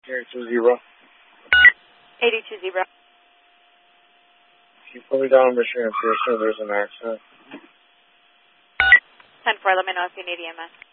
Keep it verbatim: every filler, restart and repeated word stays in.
eighty-two zero. eighty-two zero. Can you put me down on Michigan Pearson? There's an accident. ten four, let me know if you need E M S.